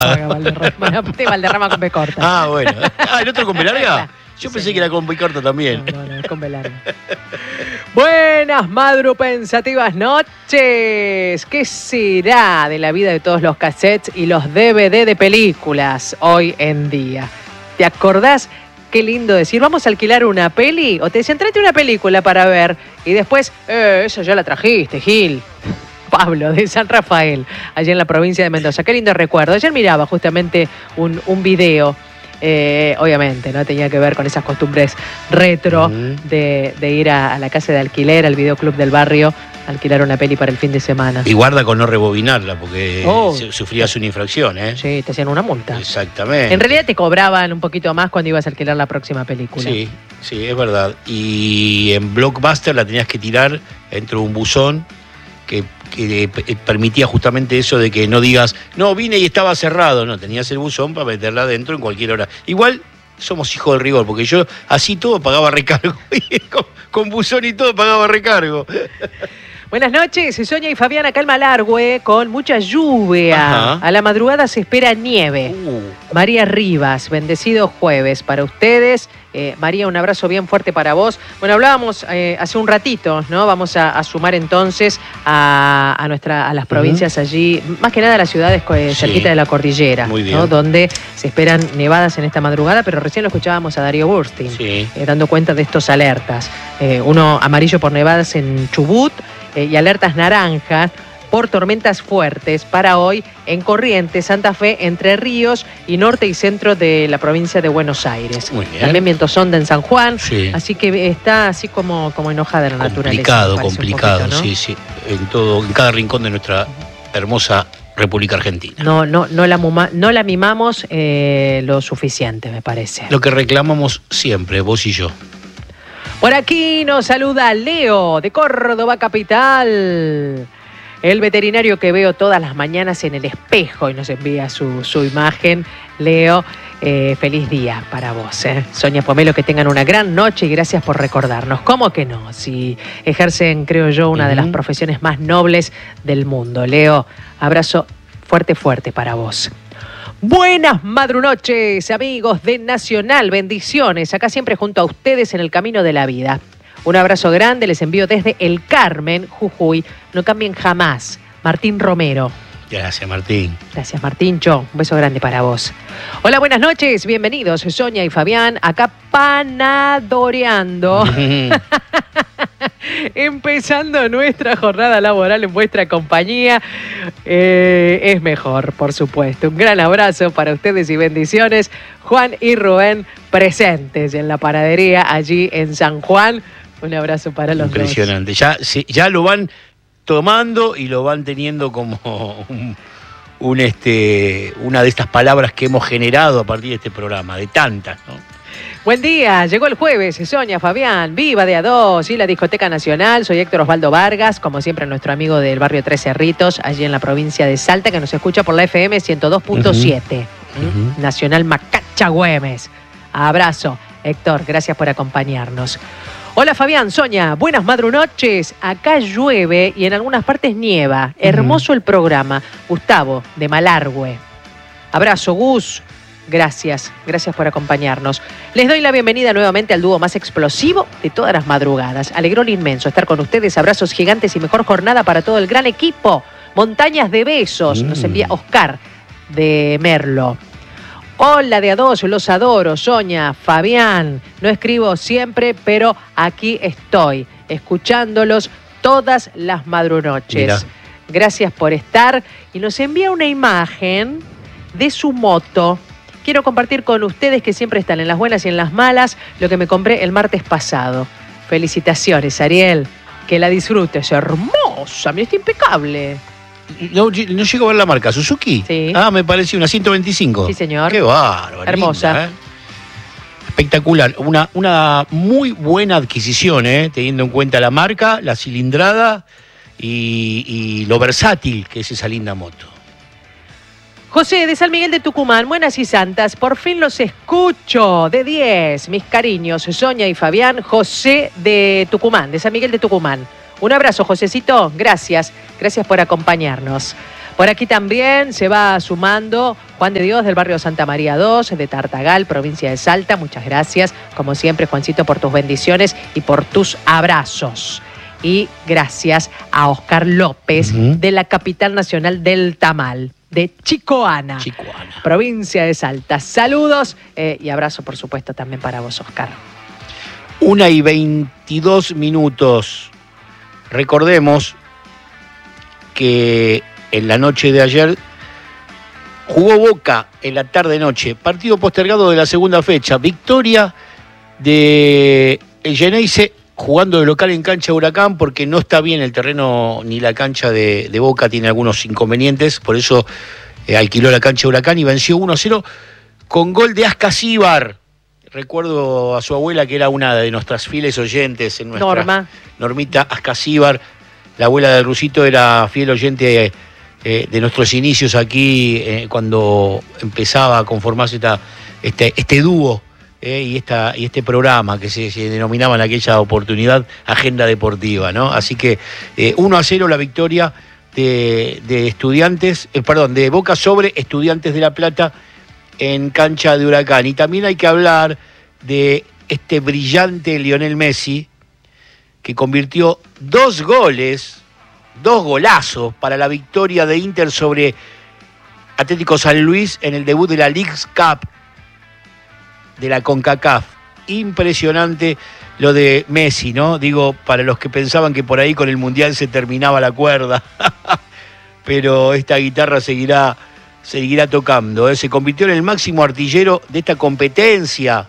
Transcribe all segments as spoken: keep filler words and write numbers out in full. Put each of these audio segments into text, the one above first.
Paga Valderrama, de Valderrama con B corta. Ah, bueno. Ah, ¿el otro con B larga? Yo Sí, pensé señor. que era con B corta también. No, no, no, es con B larga. Buenas, madrupensativas noches. ¿Qué será de la vida de todos los cassettes y los D V D de películas hoy en día? ¿Te acordás? Qué lindo decir, vamos a alquilar una peli, o te decían, tráete una película para ver, y después, eh, esa ya la trajiste, Gil. Pablo, de San Rafael, allá en la provincia de Mendoza. Qué lindo recuerdo. Ayer miraba justamente un, un video, eh, obviamente, ¿no? Tenía que ver con esas costumbres retro Uh-huh. de, de ir a, a la casa de alquiler, al videoclub del barrio, alquilar una peli para el fin de semana. Y guarda con no rebobinarla, porque Oh. su- sufrías una infracción, ¿eh? Sí, te hacían una multa. Exactamente. En realidad te cobraban un poquito más cuando ibas a alquilar la próxima película. Sí, sí, es verdad. Y en Blockbuster la tenías que tirar dentro de un buzón que, que eh, permitía justamente eso de que no digas, no, vine y estaba cerrado. No, tenías el buzón para meterla adentro en cualquier hora. Igual somos hijos del rigor, porque yo así todo pagaba recargo. con, con buzón y todo pagaba recargo. Buenas noches, Sonia y Fabián acá en Malargüe con mucha lluvia. Ajá. A la madrugada se espera nieve. Uh, María Rivas, bendecido jueves para ustedes. Eh, María, un abrazo bien fuerte para vos. Bueno, hablábamos eh, hace un ratito, ¿no? Vamos a, a sumar entonces a, a, nuestra, a las provincias uh-huh. allí, más que nada a las ciudades eh, Sí. cerquita de la cordillera, Muy bien. ¿no? Donde se esperan nevadas en esta madrugada, pero recién lo escuchábamos a Darío Burstein, sí. eh, dando cuenta de estos alertas. Eh, uno amarillo por nevadas en Chubut eh, y alertas naranjas por tormentas fuertes para hoy en Corrientes, Santa Fe, Entre Ríos y norte y centro de la provincia de Buenos Aires. Muy bien. También viento sonda en San Juan, Sí. así que está así como, como enojada la naturaleza. Complicado, me parece, complicado, un poquito, ¿no? sí, sí. En todo, en cada rincón de nuestra hermosa República Argentina. No, no, no, la, muma, no la mimamos eh, lo suficiente, me parece. Lo que reclamamos siempre, vos y yo. Por aquí nos saluda Leo de Córdoba Capital. El veterinario que veo todas las mañanas en el espejo y nos envía su, su imagen. Leo, eh, feliz día para vos. ¿eh? Sonia Pomelo, que tengan una gran noche y gracias por recordarnos. ¿Cómo que no? Si ejercen, creo yo, una uh-huh. de las profesiones más nobles del mundo. Leo, abrazo fuerte, fuerte para vos. Buenas madrunoches, amigos de Nacional. Bendiciones. Acá siempre junto a ustedes en el camino de la vida. Un abrazo grande, les envío desde El Carmen, Jujuy. No cambien jamás. Martín Romero. Gracias, Martín. Gracias, Martíncho. Un beso grande para vos. Hola, buenas noches. Bienvenidos, Sonia y Fabián. Acá panadoreando. Empezando nuestra jornada laboral en vuestra compañía. Eh, es mejor, por supuesto. Un gran abrazo para ustedes y bendiciones. Juan y Rubén presentes en la panadería allí en San Juan. Un abrazo para los Impresionante. Ya, sí, ya lo van tomando y lo van teniendo como un, un este, una de estas palabras que hemos generado a partir de este programa, de tantas, ¿no? Buen día, llegó el jueves, Sonia, Fabián, viva de a dos y la Discoteca Nacional. Soy Héctor Osvaldo Vargas, como siempre nuestro amigo del barrio Tres Cerritos, allí en la provincia de Salta, que nos escucha por la F M ciento dos punto siete, uh-huh. uh-huh. Nacional Macacha Güemes. Abrazo, Héctor, gracias por acompañarnos. Hola Fabián, Sonia, buenas madrunoches. Acá llueve y en algunas partes nieva. Hermoso uh-huh. el programa. Gustavo, de Malargüe. Abrazo, Gus. Gracias, gracias por acompañarnos. Les doy la bienvenida nuevamente al dúo más explosivo de todas las madrugadas. Alegrón inmenso estar con ustedes. Abrazos gigantes y mejor jornada para todo el gran equipo. Montañas de besos. Mm. Nos envía Oscar de Merlo. Hola de a dos, los adoro, Sonia, Fabián. No escribo siempre, pero aquí estoy, escuchándolos todas las madrunoches. Mira. Gracias por estar. Y nos envía una imagen de su moto. Quiero compartir con ustedes que siempre están en las buenas y en las malas lo que me compré el martes pasado. Felicitaciones, Ariel. Que la disfrutes. Hermosa, mira, está impecable. No, no llego a ver la marca, ¿Suzuki? Sí. Ah, me pareció una ciento veinticinco. Sí, señor. Qué bárbaro. Hermosa. Linda, ¿eh? Espectacular. Una, una muy buena adquisición, ¿eh? Teniendo en cuenta la marca, la cilindrada y, y lo versátil que es esa linda moto. José, de San Miguel de Tucumán, buenas y santas, por fin los escucho, de diez, mis cariños, Sonia y Fabián, José de Tucumán, de San Miguel de Tucumán. Un abrazo, Josecito, gracias, gracias por acompañarnos. Por aquí también se va sumando Juan de Dios del barrio Santa María dos, de Tartagal, provincia de Salta. Muchas gracias, como siempre, Juancito, por tus bendiciones y por tus abrazos. Y gracias a Oscar López, uh-huh. de la capital nacional del tamal, de Chicoana, Chicoana. provincia de Salta. Saludos eh, y abrazo, por supuesto, también para vos, Oscar. Una y veintidós minutos. Recordemos que en la noche de ayer jugó Boca en la tarde-noche. Partido postergado de la segunda fecha. Victoria de el Geneise jugando de local en cancha de Huracán porque no está bien el terreno ni la cancha de, de Boca, tiene algunos inconvenientes. Por eso eh, alquiló la cancha de Huracán y venció uno a cero con gol de Ascasíbar. Recuerdo a su abuela, que era una de nuestras fieles oyentes en nuestra Norma. Normita Ascasíbar. La abuela de Rusito era fiel oyente eh, de nuestros inicios aquí, eh, cuando empezaba a conformarse esta, este, este dúo eh, y, esta, y este programa que se, se denominaba en aquella oportunidad Agenda Deportiva, ¿no? Así que eh, uno a cero la victoria de, de estudiantes, eh, perdón, de Boca sobre Estudiantes de La Plata en cancha de Huracán. Y también hay que hablar de este brillante Lionel Messi, que convirtió dos goles, dos golazos para la victoria de Inter sobre Atlético San Luis en el debut de la Leagues Cup de la CONCACAF. Impresionante lo de Messi, ¿no? Digo, para los que pensaban que por ahí con el Mundial se terminaba la cuerda, pero esta guitarra seguirá, seguirá tocando, ¿eh? Se convirtió en el máximo artillero de esta competencia.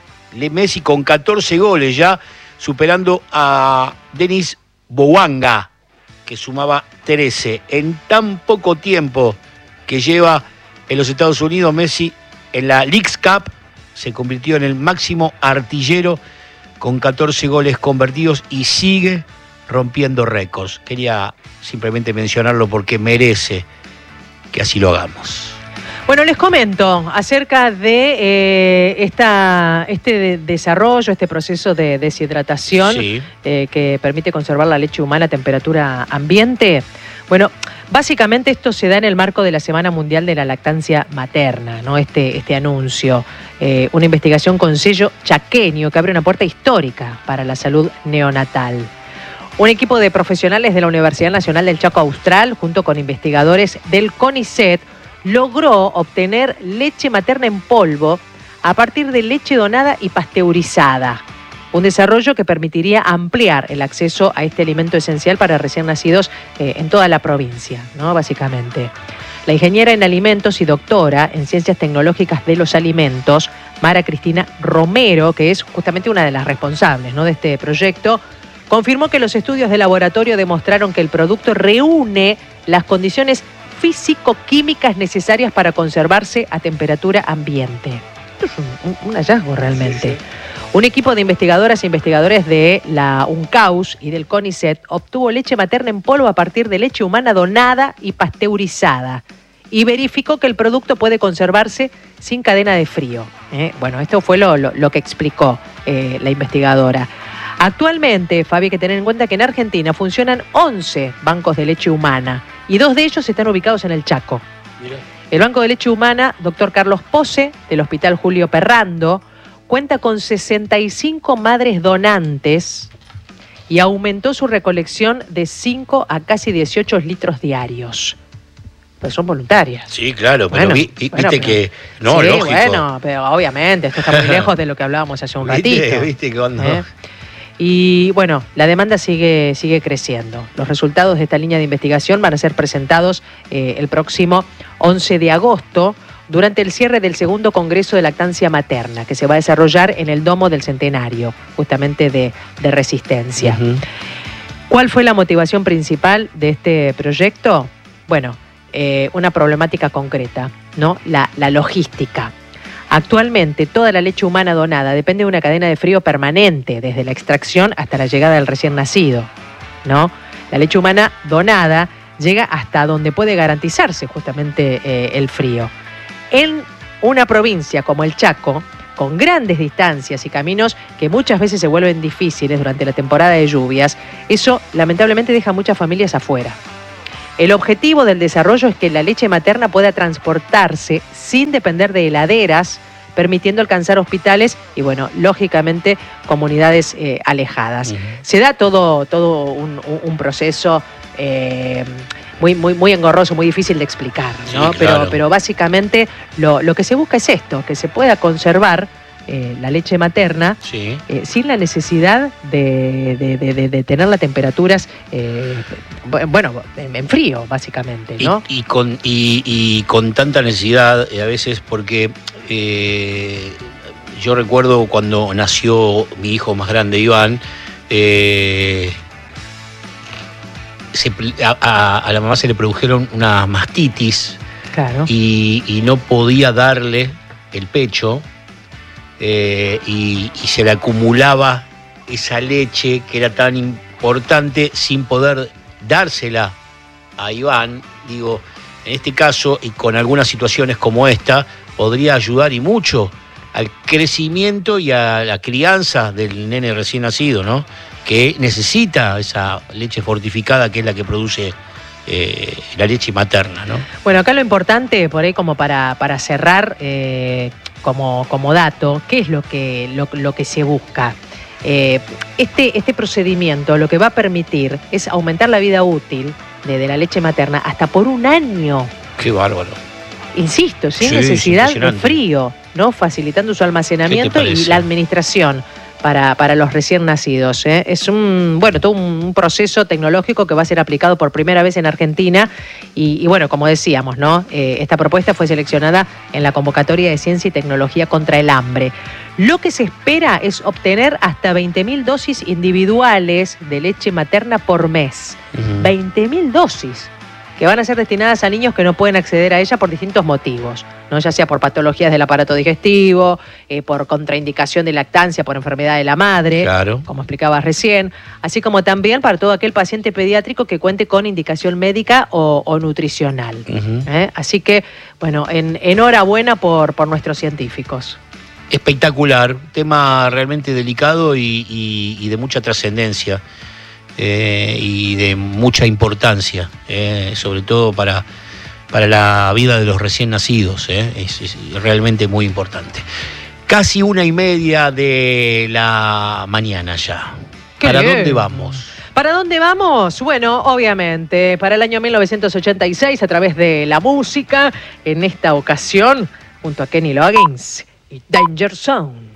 Messi con catorce goles ya, superando a Denis Bouanga, que sumaba trece. En tan poco tiempo que lleva en los Estados Unidos, Messi en la Leagues Cup se convirtió en el máximo artillero con catorce goles convertidos y sigue rompiendo récords. Quería simplemente mencionarlo porque merece que así lo hagamos. Bueno, les comento acerca de eh, esta, este de desarrollo, este proceso de deshidratación sí. eh, que permite conservar la leche humana a temperatura ambiente. Bueno, básicamente esto se da en el marco de la Semana Mundial de la Lactancia Materna, ¿no? Este, este anuncio, eh, una investigación con sello chaqueño que abre una puerta histórica para la salud neonatal. Un equipo de profesionales de la Universidad Nacional del Chaco Austral, junto con investigadores del CONICET, logró obtener leche materna en polvo a partir de leche donada y pasteurizada. Un desarrollo que permitiría ampliar el acceso a este alimento esencial para recién nacidos eh, en toda la provincia, ¿no? Básicamente. La ingeniera en alimentos y doctora en ciencias tecnológicas de los alimentos, Mara Cristina Romero, que es justamente una de las responsables, ¿no?, de este proyecto, confirmó que los estudios de laboratorio demostraron que el producto reúne las condiciones físico-químicas necesarias para conservarse a temperatura ambiente. Esto es un, un, un hallazgo realmente. Sí, sí. Un equipo de investigadoras e investigadores de la UNCAUS y del CONICET obtuvo leche materna en polvo a partir de leche humana donada y pasteurizada y verificó que el producto puede conservarse sin cadena de frío. ¿Eh? Bueno, esto fue lo, lo, lo que explicó eh, la investigadora. Actualmente, Fabi, hay que tener en cuenta que en Argentina funcionan once bancos de leche humana y dos de ellos están ubicados en el Chaco. Mira. El Banco de Leche Humana, doctor Carlos Pose, del Hospital Julio Perrando, cuenta con sesenta y cinco madres donantes y aumentó su recolección de cinco a casi dieciocho litros diarios. Pues son voluntarias. Sí, claro, pero bueno, vi, vi, bueno, viste pero, que... No, sí, lógico. Bueno, pero obviamente, esto está muy lejos de lo que hablábamos hace un ratito. ¿Viste, viste cuando... ¿Eh? Y bueno, la demanda sigue, sigue creciendo. Los resultados de esta línea de investigación van a ser presentados eh, el próximo once de agosto durante el cierre del segundo Congreso de Lactancia Materna, que se va a desarrollar en el Domo del Centenario, justamente de, de Resistencia. Uh-huh. ¿Cuál fue la motivación principal de este proyecto? Bueno, eh, una problemática concreta, ¿no? La, la logística. Actualmente, toda la leche humana donada depende de una cadena de frío permanente, desde la extracción hasta la llegada del recién nacido, ¿no? La leche humana donada llega hasta donde puede garantizarse justamente eh, el frío. En una provincia como el Chaco, con grandes distancias y caminos que muchas veces se vuelven difíciles durante la temporada de lluvias, eso lamentablemente deja a muchas familias afuera. El objetivo del desarrollo es que la leche materna pueda transportarse sin depender de heladeras, permitiendo alcanzar hospitales y, bueno, lógicamente, comunidades eh, alejadas. Uh-huh. Se da todo, todo un, un proceso eh, muy, muy, muy engorroso, muy difícil de explicar, ¿no? Sí, claro. pero, pero básicamente lo, lo que se busca es esto, que se pueda conservar eh, la leche materna sí. eh, sin la necesidad de, de, de, de, de tener las temperaturas, eh, bueno, en, en frío, básicamente, ¿no? Y, y, con, y, y con tanta necesidad eh, a veces porque... Eh, yo recuerdo cuando nació mi hijo más grande, Iván, eh, se, a, a la mamá se le produjeron una mastitis claro. y, y no podía darle el pecho eh, y, y se le acumulaba esa leche que era tan importante sin poder dársela a Iván. Digo, en este caso y con algunas situaciones como esta, podría ayudar y mucho al crecimiento y a la crianza del nene recién nacido, ¿no? Que necesita esa leche fortificada que es la que produce eh, la leche materna, ¿no? Bueno, acá lo importante, por ahí como para, para cerrar, eh, como, como dato, ¿qué es lo que, lo, lo que se busca? Eh, este, este procedimiento lo que va a permitir es aumentar la vida útil de, de la leche materna hasta por un año. ¡Qué bárbaro! Insisto, sin sí, necesidad de frío, ¿no? Facilitando su almacenamiento y la administración para, para los recién nacidos, ¿eh? Es un, bueno, todo un, un proceso tecnológico que va a ser aplicado por primera vez en Argentina y, y bueno, como decíamos, ¿no? Eh, esta propuesta fue seleccionada en la convocatoria de Ciencia y Tecnología contra el Hambre. Lo que se espera es obtener hasta veinte mil dosis individuales de leche materna por mes. Uh-huh. veinte mil dosis. Que van a ser destinadas a niños que no pueden acceder a ella por distintos motivos, ¿no? Ya sea por patologías del aparato digestivo, eh, por contraindicación de lactancia, por enfermedad de la madre, claro. como explicabas recién, así como también para todo aquel paciente pediátrico que cuente con indicación médica o, o nutricional. Uh-huh. ¿eh? Así que, bueno, en, enhorabuena por, por nuestros científicos. Espectacular, tema realmente delicado y, y, y de mucha trascendencia. Eh, y de mucha importancia, eh, sobre todo para, para la vida de los recién nacidos, eh, es, es realmente muy importante. Casi una y media de la mañana ya. Qué ¿Para bien. dónde vamos? ¿Para dónde vamos? Bueno, obviamente, para el año mil novecientos ochenta y seis, a través de la música, en esta ocasión, junto a Kenny Loggins y Danger Zone.